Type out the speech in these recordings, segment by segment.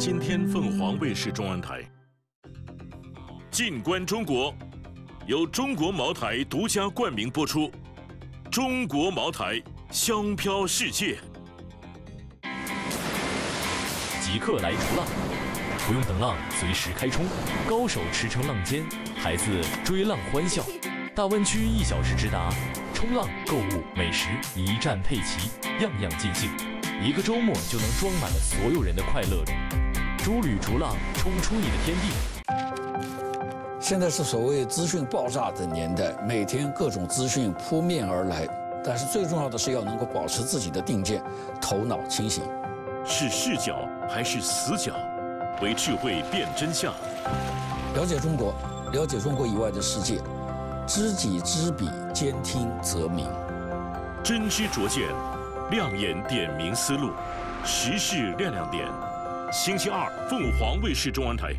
今天凤凰卫视中文台。静观中国，由中国茅台独家冠名播出。中国茅台，香飘世界。 即刻来冲浪，不用等浪，随时开冲。高手驰骋浪尖，孩子追浪欢笑。大湾区1小时直达，冲浪、购物、美食一站配齐，样样尽兴。一个周末就能装满了所有人的快乐里。诸旅逐浪，冲出你的天地。 现在是所谓资讯爆炸的年代，每天各种资讯扑面而来，但是最重要的是要能够保持自己的定见，头脑清醒。 是视角还是死角？为智慧辨真相。 了解中国，了解中国以外的世界，知己知彼，兼听则明。 真知灼见，亮眼点明思路，时事亮亮点。星期二，凤凰卫视中文台。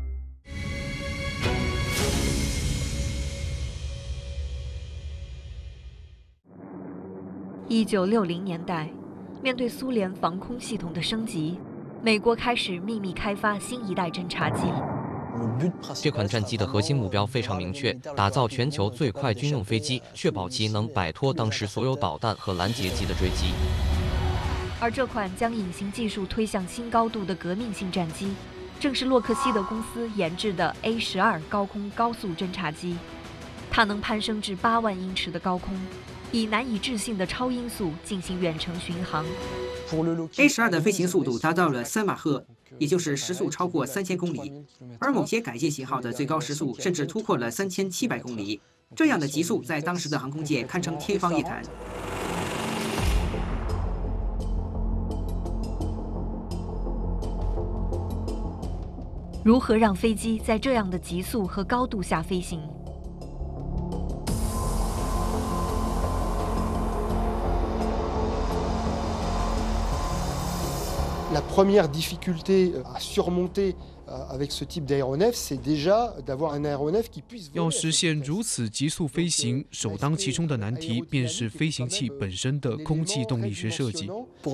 1960年代，面对苏联防空系统的升级，美国开始秘密开发新一代侦察机。 这款战机的核心目标非常明确，打造全球最快军用飞机，确保其能摆脱当时所有导弹和拦截机的追击。 而这款将隐形技术推向新高度的革命性战机，正是洛克希德公司研制的 A-12高空高速侦察机。它能攀升至8万英尺的高空，以难以置信的超音速进行远程巡航。 A-12的飞行速度达到了3马赫，也就是时速超过3000公里，而某些改进型号的最高时速甚至突破了3700公里。这样的极速在当时的航空界堪称天方夜谭。 如何让飞机在这样的极速和高度下飞行？ La première difficulté à surmonter avec ce type d'aéronef, c'est déjà d'avoir un aéronef qui puisse voler. 要实现如此极速飞行，首当其冲的难题便是飞行器本身的空气动力学设计。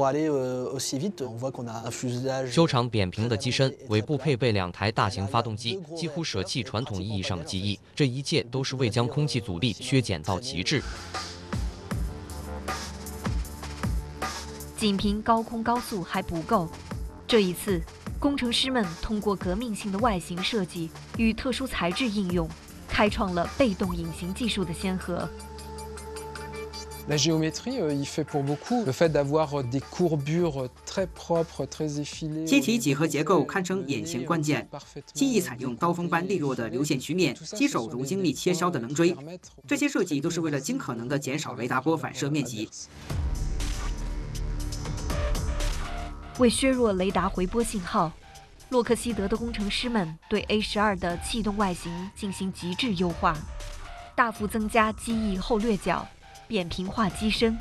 修长扁平的机身，尾部配备2台大型发动机，几乎舍弃传统意义上的机翼，这一切都是为将空气阻力削减到极致。 仅凭高空高速还不够，这一次，工程师们通过革命性的外形设计与特殊材质应用，开创了被动隐形技术的先河。 La géométrie y fait pour beaucoup. Le fait d'avoir des courbures très propres, très effilées. 机体几何结构堪称隐形关键，机翼采用刀锋般利落的流线曲面，机手如精密切削的棱锥，这些设计都是为了尽可能的减少雷达波反射面积。 为削弱雷达回波信号，洛克希德的工程师们对 A-12的气动外形进行极致优化，大幅增加机翼后掠角，扁平化机身。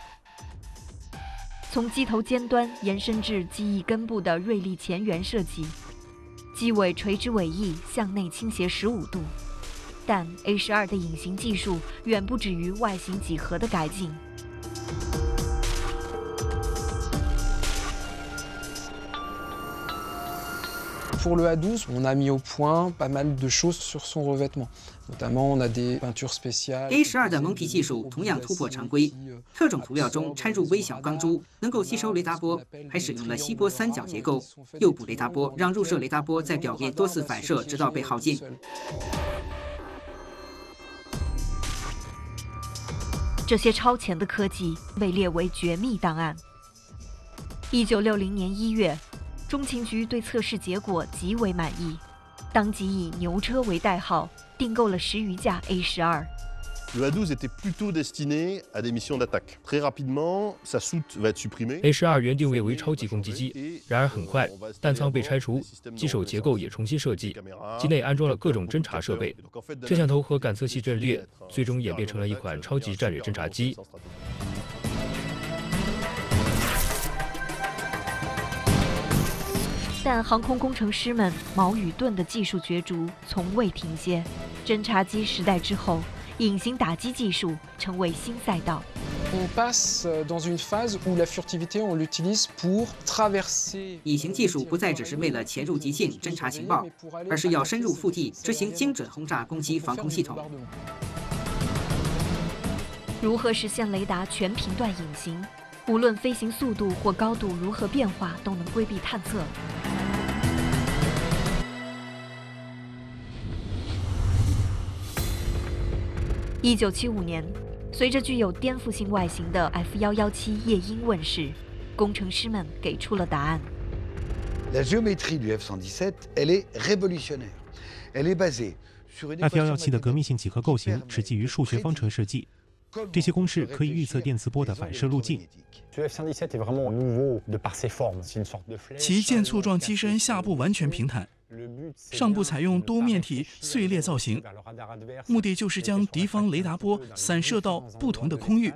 从机头尖端延伸至机翼根部的锐利前缘设计，机尾垂直尾翼向内倾斜15度。但 A-12的隐形技术远不止于外形几何的改进。 Pour le A-12, on a mis au point pas mal de choses sur son revêtement. Notamment, on a des peintures spéciales. A-12的蒙皮技术同样突破常规，特种涂料中掺入微小钢珠，能够吸收雷达波，还使用了吸波3角结构，诱捕雷达波，让入射雷达波在表面多次反射，直到被耗尽。 这些超前的科技被列为绝密档案。1960年1月。中情局对测试结果极为满意，当即以“牛车”为代号，订购了10余架 A-12。 Le A-12 était plutôt destiné à des missions d'attaque. Très rapidement, sa soute va être supprimée. A-12原定位为超级攻击机，然而很快，弹仓被拆除，机手结构也重新设计，机内安装了各种侦察设备，摄像头和感测器阵列，最终演变成了一款超级战略侦察机。 但航空工程师们矛与盾的技术角逐从未停歇。侦察机时代之后，隐形打击技术成为新赛道。 On passe dans une phase où la furtivité, on l'utilise pour traverser. 隐形技术不再只是为了潜入极境侦察情报，而是要深入腹地执行精准轰炸攻击防空系统。 如何实现雷达全频段隐形？无论飞行速度或高度如何变化，都能规避探测。1975年，随着具有颠覆性外形的 F-117夜鹰问世，工程师们给出了答案。 La géométrie du F-117, elle est révolutionnaire. Elle est basée sur une F-117的革命性几何构型是基于数学方程设计。这些公式可以预测电磁波的反射路径。 其剑簇状机身下部完全平坦，上部采用多面体碎裂造型，目的就是将敌方雷达波散射到不同的空域。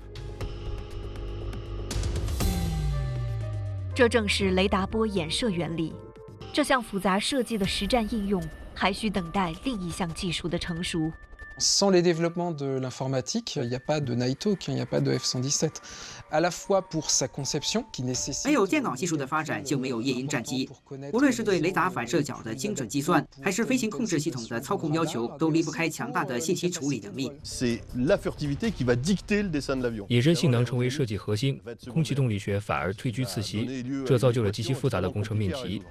这正是雷达波衍射原理。这项复杂设计的实战应用，还需等待另一项技术的成熟。 Sans les développements de l'informatique, il n'y a pas de Nighthawk, il n'y a pas de F-117. À la fois pour sa conception, qui nécessite. 没有电脑技术的发展，就没有夜鹰战机。无论是对雷达反射角的精准计算，还是飞行控制系统的操控要求，都离不开强大的信息处理能力。 C'est la furtivité qui va dicter le dessin de l'avion. 野侦性能成为设计核心，空气动力学反而退居次席，这造就了极其复杂的工程命题。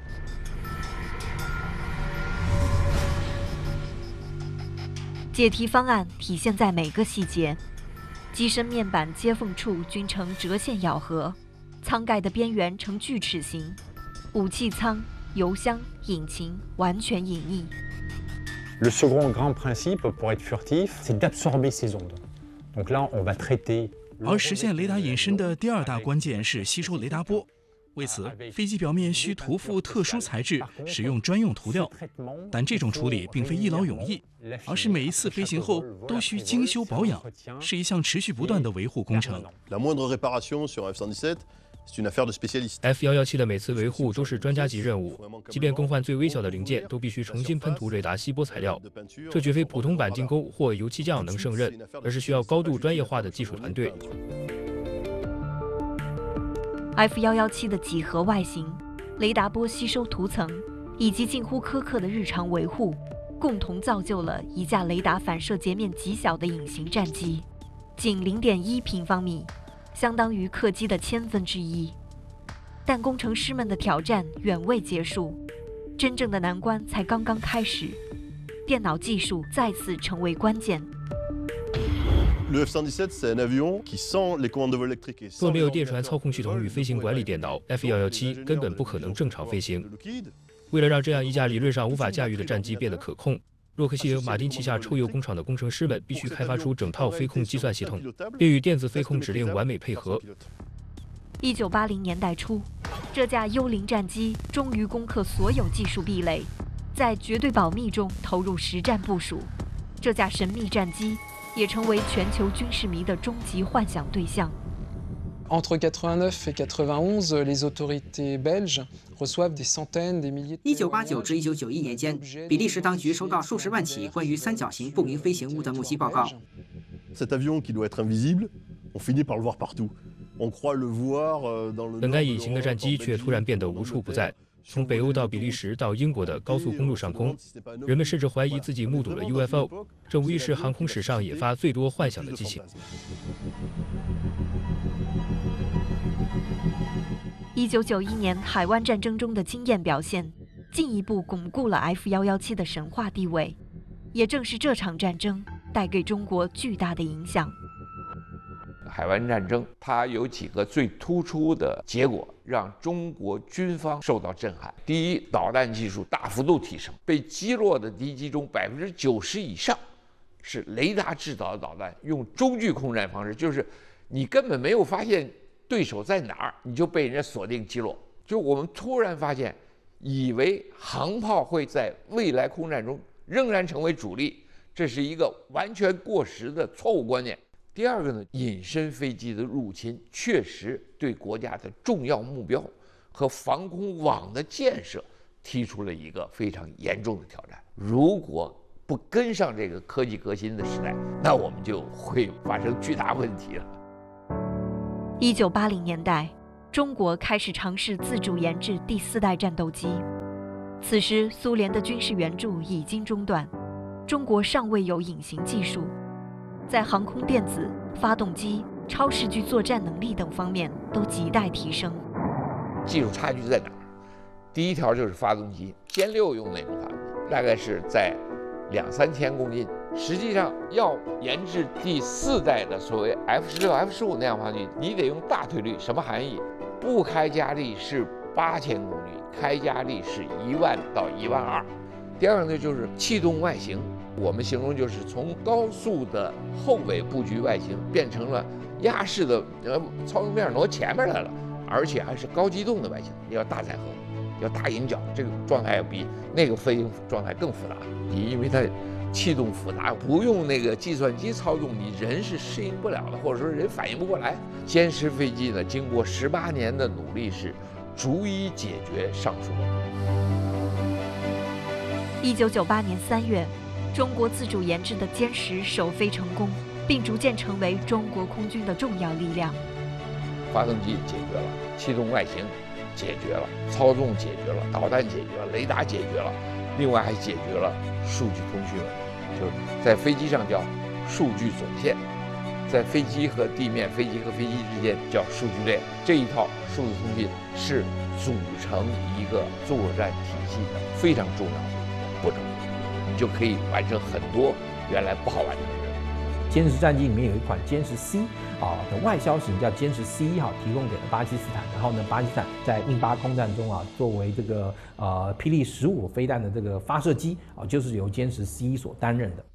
解题方案体现在每个细节，机身面板接缝处均呈折线咬合，舱盖的边缘呈锯齿形，武器舱、油箱、引擎完全隐匿。 Le second grand principe pour être furtif, c'est d'absorber ces ondes. Donc là, on va traiter. 而实现雷达隐身的第二大关键是吸收雷达波。为此，飞机表面需涂覆特殊材质，使用专用涂料。但这种处理并非一劳永逸，而是每一次飞行后都需精修保养，是一项持续不断的维护工程。 La moindre réparation sur F-117, c'est une affaire de spécialiste. F-117的每次维护都是专家级任务，即便更换最微小的零件，都必须重新喷涂雷达吸波材料。这绝非普通钣金工或油漆匠能胜任，而是需要高度专业化的技术团队。 F-117的几何外形、雷达波吸收涂层以及近乎苛刻的日常维护，共同造就了一架雷达反射截面极小的隐形战机，仅0.1平方米，相当于客机的1/1000。但工程师们的挑战远未结束，真正的难关才刚刚开始，电脑技术再次成为关键。 Le F-117, c'est un avion qui, sans les commandes de vol électriques et 若没有电传操控系统与飞行管理电脑 ，F-117根本不可能正常飞行。为了让这样一架理论上无法驾驭的战机变得可控，洛克希德马丁旗下抽油工厂的工程师们必须开发出整套飞控计算系统，并与电子飞控指令完美配合。 1980年代初，这架幽灵战机终于攻克所有技术壁垒，在绝对保密中投入实战部署。这架神秘战机也成为全球军事迷的终极幻想对象。 Entre 89 et 91, les autorités belges reçoivent des centaines, des milliers. 1989至1991年间，比利时当局收到数十万起关于三角形不明飞行物的目击报告。 Cet avion qui doit être invisible, on finit par le voir partout. On croit le voir dans le. 本该隐形的战机却突然变得无处不在。从北欧到比利时到英国的高速公路上空，人们甚至怀疑自己目睹了 UFO， 这无疑是航空史上引发最多幻想的机型。 1991年海湾战争中的经验表现，进一步巩固了 F-117的神话地位。也正是这场战争带给中国巨大的影响。 海湾战争，它有几个最突出的结果，让中国军方受到震撼。第一，导弹技术大幅度提升，被击落的敌机中90%以上是雷达制导的导弹，用中距空战方式，就是你根本没有发现对手在哪儿，你就被人家锁定击落。就我们突然发现，以为航炮会在未来空战中仍然成为主力，这是一个完全过时的错误观念。第二个呢，隐身飞机的入侵确实对国家的重要目标和防空网的建设提出了一个非常严重的挑战。如果不跟上这个科技革新的时代，那我们就会发生巨大问题了。 1980年代，中国开始尝试自主研制第4代战斗机。此时，苏联的军事援助已经中断，中国尚未有隐形技术，在航空电子、发动机、超视距作战能力等方面都亟待提升。 技术差距在哪儿？第一条就是发动机，歼6用那种发动机，大概是在2-3千公斤。实际上要研制第4代的所谓 F-16、F-15那样发动机，你得用大推力。什么含义？不开加力是8000公里，开加力是1万到1万2。第二个呢，就是气动外形，我们形容就是从高速的后尾布局外形变成了压式的，操纵面挪前面来了，而且还是高机动的外形，要大载荷，要大引脚，这个状态要比那个飞行状态更复杂。因为它气动复杂，不用那个计算机操纵，你人是适应不了的，或者说人反应不过来。歼10飞机呢，经过18年的努力，是逐一解决上述问题。1998年3月，中国自主研制的歼10首飞成功，并逐渐成为中国空军的重要力量。 发动机解决了，气动外形解决了，操纵解决了，导弹解决了，雷达解决了，另外还解决了数据通讯问题，就是在飞机上叫数据总线，在飞机和地面、飞机和飞机之间叫数据链。这一套数字通讯是组成一个作战体系的非常重要的步骤，你就可以完成很多原来不好完成的任务。 歼10战机里面有一款歼10 C 的外销型叫歼10 C1提供给了巴基斯坦，然后呢，巴基斯坦在印巴空战中作为这个霹雳15飞弹的这个发射机就是由歼10 C1所担任的。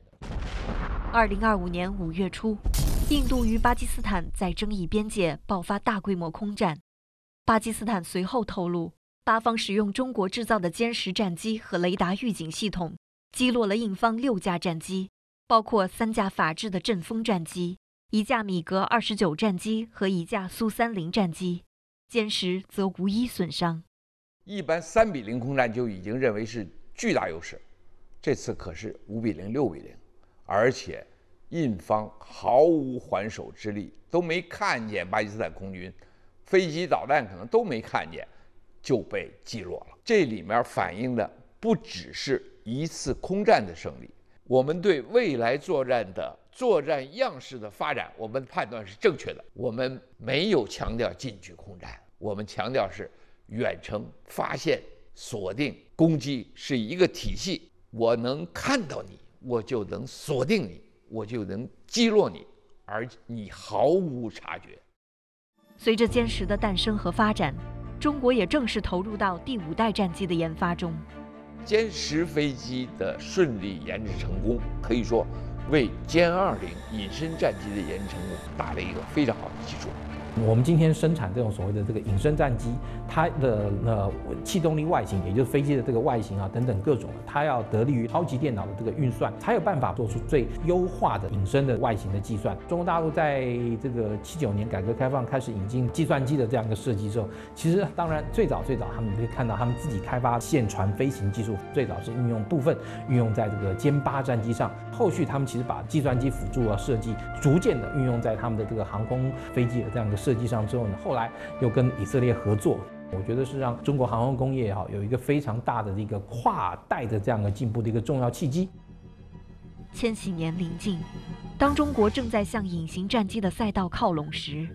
2025年5月初，印度与巴基斯坦在争议边界爆发大规模空战。巴基斯坦随后透露，巴方使用中国制造的歼10战机和雷达预警系统，击落了印方6架战机，包括3架法制的阵风战机、1架米格29战机和1架苏30战机，歼10则无一损伤。 一般3-0空战就已经认为是巨大优势，这次可是5-0、6-0，而且印方毫无还手之力，都没看见巴基斯坦空军飞机导弹可能都没看见，就被击落了。这里面反映的不只是一次空战的胜利，我们对未来作战的作战样式的发展，我们判断是正确的。我们没有强调近距空战，我们强调是远程发现、锁定、攻击是一个体系。我能看到你，我就能锁定你，我就能击落你，而你毫无察觉。 随着歼10的诞生和发展，中国也正式投入到第5代战机的研发中。 歼10飞机的顺利研制成功，可以说为歼20隐身战机的研制成功打了一个非常好的基础。 我们今天生产这种所谓的这个隐身战机，它的气动力外形，也就是飞机的这个外形等等各种，它要得力于超级电脑的这个运算，才有办法做出最优化的隐身的外形的计算。中国大陆在这个79年改革开放开始引进计算机的这样一个设计之后，其实当然最早他们可以看到他们自己开发线传飞行技术，最早是部分运用在这个歼8战机上，后续他们其实把计算机辅助设计逐渐的运用在他们的这个航空飞机的这样一个设计上之后呢，后来又跟以色列合作，我觉得是让中国航空工业有一个非常大的一个跨代的这样的进步的一个重要契机。 千禧年临近，当中国正在向隐形战机的赛道靠拢时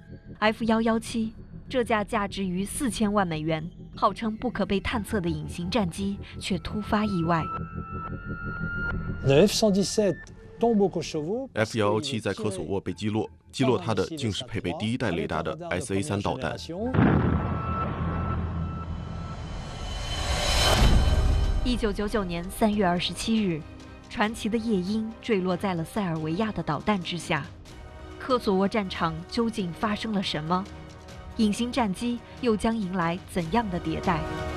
，F117这架价值逾4000万美元、号称不可被探测的隐形战机却突发意外。 F117在科索沃被击落，击落它的竟是配备第1代雷达的 SA-3导弹。 1999年3月27日，传奇的夜鹰坠落在了塞尔维亚的导弹之下。科索沃战场究竟发生了什么？隐形战机又将迎来怎样的迭代？